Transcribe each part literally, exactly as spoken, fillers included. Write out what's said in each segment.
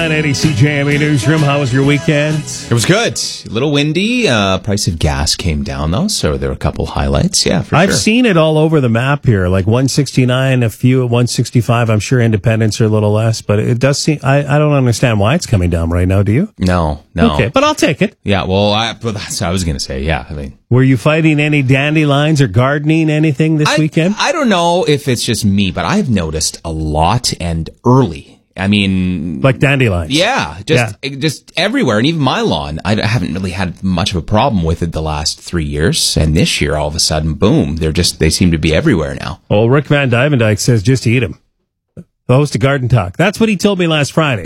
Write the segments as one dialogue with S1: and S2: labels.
S1: nine eighty C J M E Newsroom. How was your weekend?
S2: It was good. A little windy. Uh, price of gas came down, though, so there were a couple highlights. Yeah, for
S1: I've
S2: sure.
S1: seen it all over the map here, like one sixty-nine, a few at one sixty-five. I'm sure independents are a little less, but it does seem, I, I don't understand why it's coming down right now, do you?
S2: No, no.
S1: Okay, but I'll take it.
S2: Yeah, well, I, well that's what I was going to say. Yeah, I mean.
S1: Were you fighting any dandelions or gardening anything this
S2: I,
S1: weekend?
S2: I don't know if it's just me, but I've noticed a lot and early. I mean,
S1: like dandelions.
S2: Yeah, just yeah. just everywhere, and even my lawn. I haven't really had much of a problem with it the last three years, and this year, all of a sudden, boom! They're just they seem to be everywhere now.
S1: Well, Rick Van Dyvendyke says just eat them. The host of Garden Talk. That's what he told me last Friday.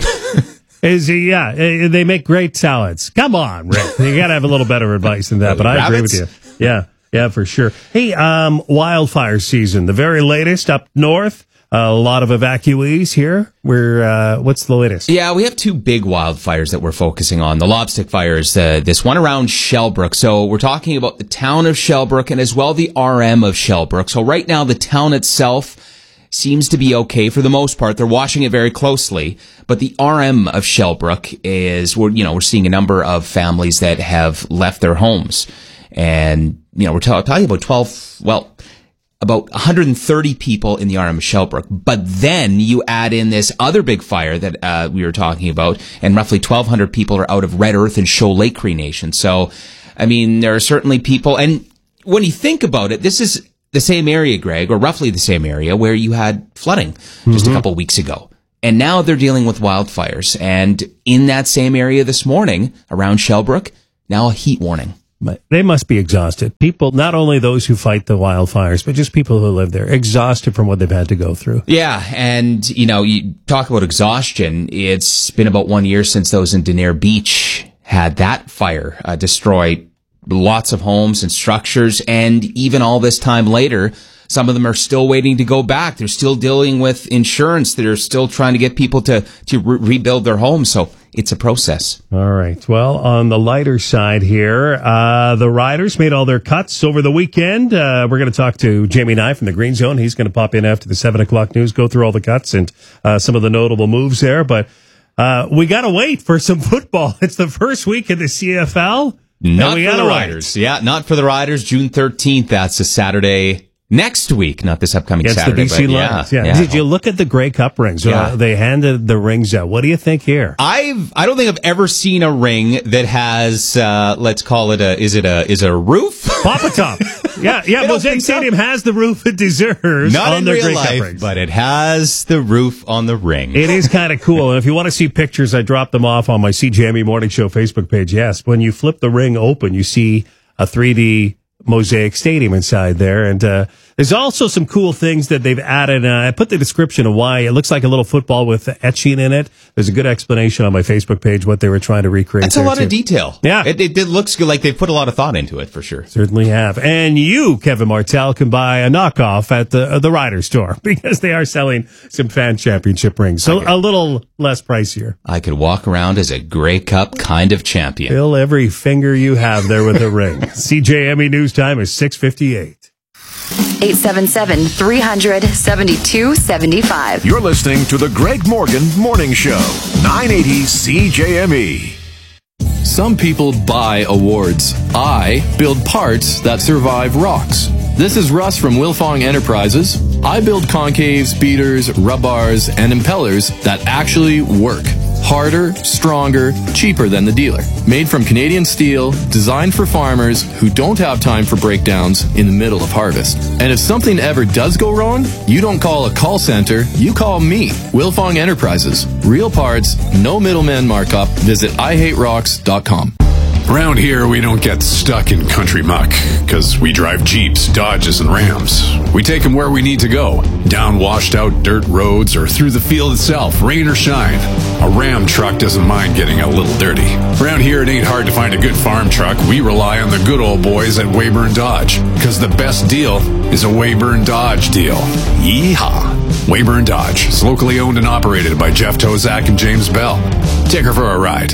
S1: Is he? Yeah, they make great salads. Come on, Rick. You got to have a little better advice than that. But I agree with you. Yeah, yeah, for sure. Hey, um, wildfire season, the very latest up north. A lot of evacuees here. We're, uh, what's the latest?
S2: Yeah, we have two big wildfires that we're focusing on. The Lobstick fires, uh, this one around Shellbrook. So we're talking about the town of Shellbrook and as well the R M of Shellbrook. So right now the town itself seems to be okay for the most part. They're watching it very closely. But the R M of Shellbrook is, we're, you know, we're seeing a number of families that have left their homes. And, you know, we're t- talking about twelve, well, about one hundred thirty people in the R M of Shellbrook. But then you add in this other big fire that uh, we were talking about, and roughly twelve hundred people are out of Red Earth and Shoal Lake Cree Nation. So, I mean, there are certainly people, and when you think about it, this is the same area, Greg, or roughly the same area where you had flooding just mm-hmm. a couple weeks ago. And now they're dealing with wildfires. And in that same area this morning, around Shellbrook, now a heat warning.
S1: But they must be exhausted. People, not only those who fight the wildfires, but just people who live there, exhausted from what they've had to go through.
S2: Yeah, and, you know, you talk about exhaustion. It's been about one year since those in Denier Beach had that fire uh, destroy lots of homes and structures, and even all this time later, some of them are still waiting to go back. They're still dealing with insurance. They're still trying to get people to, to re- rebuild their homes. So it's a process.
S1: All right. Well, on the lighter side here, uh, the Riders made all their cuts over the weekend. Uh, we're going to talk to Jamie Nye from the Green Zone. He's going to pop in after the seven o'clock news, go through all the cuts and uh, some of the notable moves there. But uh, we got to wait for some football. It's the first week of the C F L.
S2: Not for the Riders. Wait. Yeah, not for the Riders. June thirteenth. That's a Saturday. Next week, not this upcoming
S1: Against
S2: Saturday.
S1: The B C
S2: but
S1: Lions.
S2: Yeah,
S1: yeah.
S2: yeah.
S1: Did you look at the Grey Cup rings?
S2: Yeah.
S1: Uh, they handed the rings out. What do you think here?
S2: I've I don't think I've ever seen a ring that has uh, let's call it a is it a is it a roof?
S1: Papa top. Yeah, yeah. Mosaic Stadium so. has the roof it deserves
S2: Not
S1: on
S2: in
S1: their
S2: real
S1: Grey
S2: life,
S1: Cup rings,
S2: but it has the roof on the ring.
S1: It is kind of cool. And if you want to see pictures, I dropped them off on my C J M E Morning Show Facebook page. Yes, when you flip the ring open, you see a three D Mosaic Stadium inside there, and uh, there's also some cool things that they've added. Uh, I put the description of why it looks like a little football with etching in it. There's a good explanation on my Facebook page what they were trying to recreate.
S2: That's a lot
S1: too.
S2: of detail.
S1: Yeah,
S2: it, it, it looks good. Like they've put a lot of thought into it for sure.
S1: Certainly have. And you, Kevin Martell, can buy a knockoff at the uh, the Rider store because they are selling some fan championship rings, so a little less pricier.
S2: I could walk around as a Grey Cup kind of champion.
S1: Fill every finger you have there with a ring. C J M E News Time is six fifty-eight.
S3: eight seven seven, three hundred, seventy-two seventy-five.
S4: You're listening to the Greg Morgan Morning Show, nine eighty C J M E.
S5: Some people buy awards. I build parts that survive rocks. This is Russ from Wilfong Enterprises. I build concaves, beaters, rub bars, and impellers that actually work. Harder, stronger, cheaper than the dealer. Made from Canadian steel, designed for farmers who don't have time for breakdowns in the middle of harvest. And if something ever does go wrong, you don't call a call center, you call me. Wilfong Enterprises. Real parts, no middleman markup. Visit I hate rocks dot com.
S6: Around here, we don't get stuck in country muck, because we drive Jeeps, Dodges, and Rams. We take them where we need to go, down washed-out dirt roads or through the field itself, rain or shine. A Ram truck doesn't mind getting a little dirty. Around here, it ain't hard to find a good farm truck. We rely on the good old boys at Weyburn Dodge, because the best deal is a Weyburn Dodge deal. Yeehaw! Weyburn Dodge is locally owned and operated by Jeff Tozak and James Bell. Take her for a ride.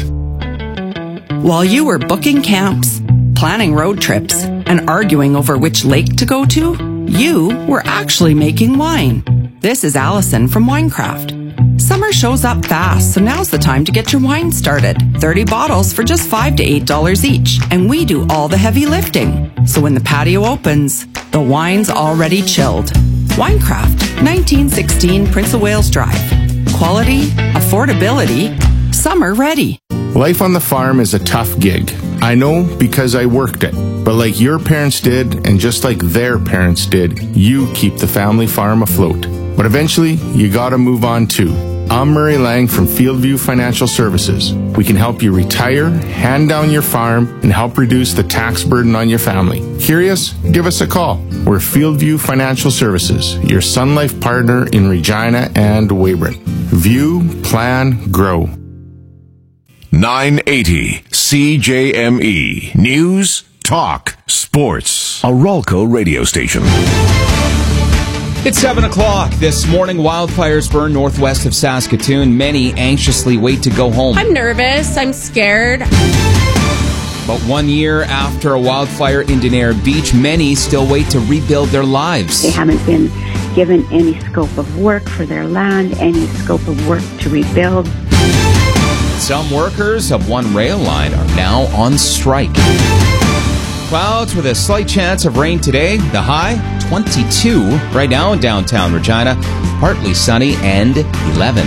S7: While you were booking camps, planning road trips, and arguing over which lake to go to, you were actually making wine. This is Allison from Winecraft. Summer shows up fast, so now's the time to get your wine started. thirty bottles for just five to eight dollars each, and we do all the heavy lifting. So when the patio opens, the wine's already chilled. Winecraft, nineteen sixteen Prince of Wales Drive. Quality, affordability, summer ready.
S8: Life on the farm is a tough gig. I know because I worked it. But like your parents did, and just like their parents did, you keep the family farm afloat. But eventually, you gotta move on too. I'm Murray Lang from Fieldview Financial Services. We can help you retire, hand down your farm, and help reduce the tax burden on your family. Curious? Give us a call. We're Fieldview Financial Services, your Sun Life partner in Regina and Weyburn. View, plan, grow.
S4: nine eighty C J M E. News, talk, sports. A Rolco radio station.
S2: It's seven o'clock. This morning, wildfires burn northwest of Saskatoon. Many anxiously wait to go home.
S9: I'm nervous. I'm scared.
S2: But one year after a wildfire in Denair Beach, many still wait to rebuild their lives.
S10: They haven't been given any scope of work for their land, any scope of work to rebuild.
S2: Some workers of one rail line are now on strike. Clouds with a slight chance of rain today. The high, twenty-two. Right now in downtown Regina, partly sunny and eleven.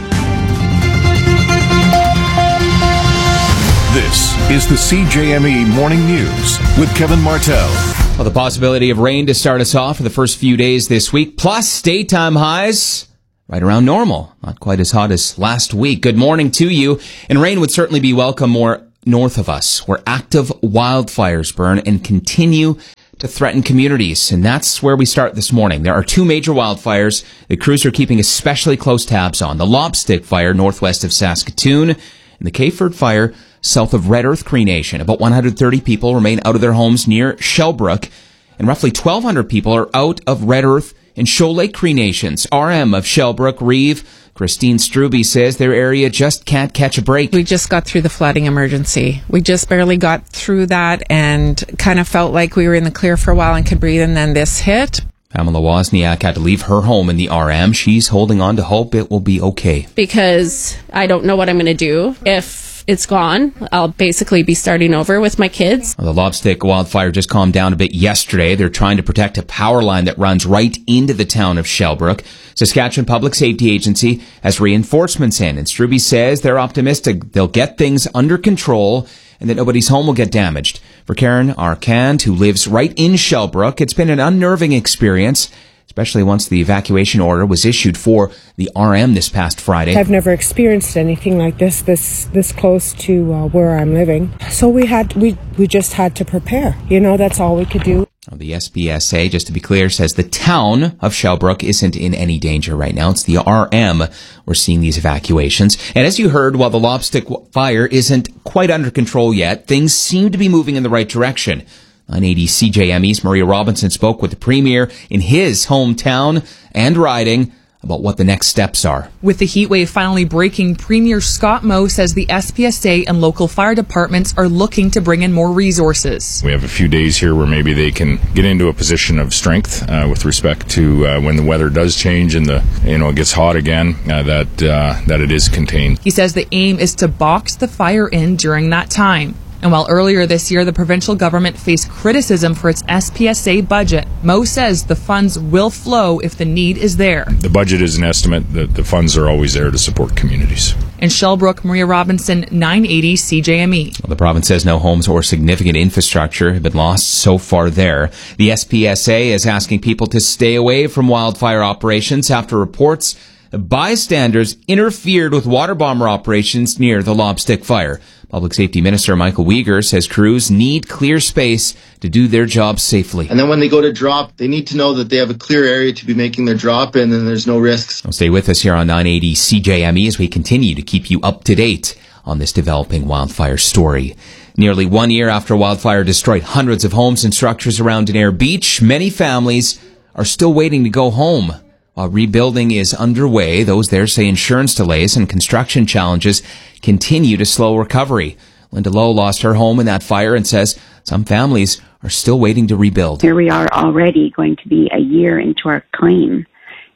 S4: This is the C J M E Morning News with Kevin Martell.
S2: Well, the possibility of rain to start us off for the first few days this week, plus daytime highs right around normal. Not quite as hot as last week. Good morning to you. And rain would certainly be welcome more north of us, where active wildfires burn and continue to threaten communities. And that's where we start this morning. There are two major wildfires that crews are keeping especially close tabs on. The Lobstick Fire northwest of Saskatoon and the Kayford Fire south of Red Earth Cree Nation. About one hundred thirty people remain out of their homes near Shellbrook, and roughly twelve hundred people are out of Red Earth and Shoal Lake Cree Nations. R M of Shellbrook, Reeve, Christine Struby, says their area just can't catch a break.
S11: We just got through the flooding emergency. We just barely got through that and kind of felt like we were in the clear for a while and could breathe, and then this hit.
S2: Pamela Wozniak had to leave her home in the R M. She's holding on to hope it will be okay.
S9: Because I don't know what I'm going to do if it's gone. I'll basically be starting over with my kids.
S2: Well, the Lobstick wildfire just calmed down a bit yesterday. They're trying to protect a power line that runs right into the town of Shellbrook. Saskatchewan Public Safety Agency has reinforcements in, and Struby says they're optimistic they'll get things under control and that nobody's home will get damaged. For Karen Arcand, who lives right in Shellbrook, it's been an unnerving experience, especially once the evacuation order was issued for the R M this past Friday.
S12: I've never experienced anything like this, this this close to uh, where I'm living. So we had we we just had to prepare. You know, that's all we could do.
S2: The S P S A, just to be clear, says the town of Shellbrook isn't in any danger right now. It's the R M we're seeing these evacuations. And as you heard, while the Lobstick fire isn't quite under control yet, things seem to be moving in the right direction. nine eighty C J M E's Maria Robinson spoke with the Premier in his hometown and riding about what the next steps are.
S13: With the heat wave finally breaking, Premier Scott Moe says the S P S A and local fire departments are looking to bring in more resources.
S14: We have a few days here where maybe they can get into a position of strength uh, with respect to uh, when the weather does change and the you know it gets hot again, uh, that uh, that it is contained.
S13: He says the aim is to box the fire in during that time. And while earlier this year the provincial government faced criticism for its S P S A budget, Moe says the funds will flow if the need is there.
S14: The budget is an estimate. The, the funds are always there to support communities.
S13: In Shellbrook, Maria Robinson, nine eighty C J M E.
S2: Well, the province says no homes or significant infrastructure have been lost so far there. The S P S A is asking people to stay away from wildfire operations after reports bystanders interfered with water bomber operations near the Lobstick fire. Public Safety Minister Michael Uyghur says crews need clear space to do their job safely.
S15: And then when they go to drop, they need to know that they have a clear area to be making their drop in and there's no risks.
S2: Well, stay with us here on nine eighty C J M E as we continue to keep you up to date on this developing wildfire story. Nearly one year after wildfire destroyed hundreds of homes and structures around Denair Beach, many families are still waiting to go home. While rebuilding is underway, those there say insurance delays and construction challenges continue to slow recovery. Linda Lowe lost her home in that fire and says some families are still waiting to rebuild.
S10: Here we are already going to be a year into our claim,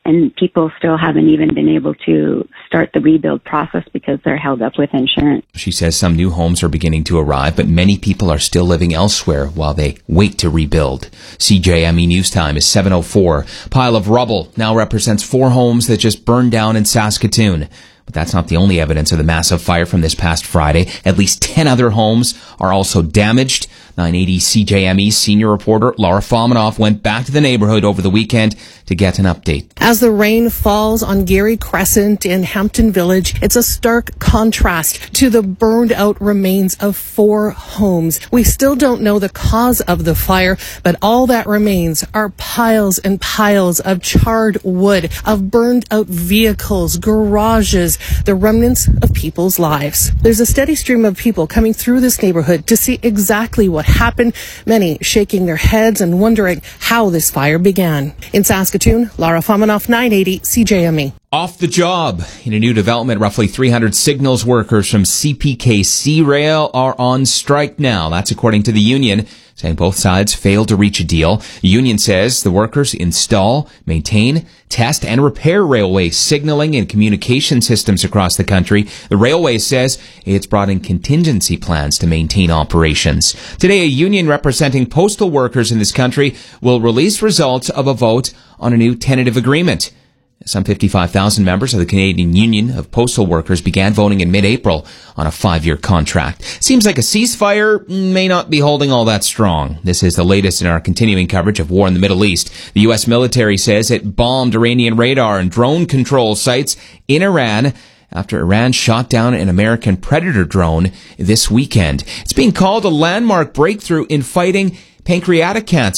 S10: and people still haven't even been able to start the rebuild process because they're held up with insurance.
S2: She says some new homes are beginning to arrive, but many people are still living elsewhere while they wait to rebuild. C J M E News Time is seven oh four. Pile of rubble now represents four homes that just burned down in Saskatoon. But that's not the only evidence of the massive fire from this past Friday. At least ten other homes are also damaged. nine eighty C J M E senior reporter Laura Fominoff went back to the neighborhood over the weekend to get an update.
S16: As the rain falls on Gary Crescent in Hampton Village, it's a stark contrast to the burned out remains of four homes. We still don't know the cause of the fire, but all that remains are piles and piles of charred wood, of burned out vehicles, garages, the remnants of people's lives. There's a steady stream of people coming through this neighborhood to see exactly what happened, many shaking their heads and wondering how this fire began. In Saskatoon, Laura Fominoff, nine eighty C J M E.
S2: Off the job. In a new development, roughly three hundred signals workers from C P K C Rail are on strike now. That's according to the union, saying both sides failed to reach a deal. The union says the workers install, maintain, test, and repair railway signaling and communication systems across the country. The railway says it's brought in contingency plans to maintain operations. Today, a union representing postal workers in this country will release results of a vote on a new tentative agreement. Some fifty-five thousand members of the Canadian Union of Postal Workers began voting in mid-April on a five-year contract. Seems like a ceasefire may not be holding all that strong. This is the latest in our continuing coverage of war in the Middle East. The U S military says it bombed Iranian radar and drone control sites in Iran after Iran shot down an American Predator drone this weekend. It's being called a landmark breakthrough in fighting pancreatic cancer.